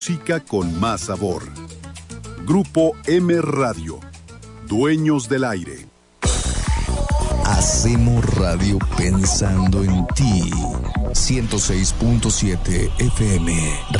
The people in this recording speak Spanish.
Música con más sabor. Grupo M Radio. Dueños del aire. Hacemos radio pensando en ti. 106.7 FM.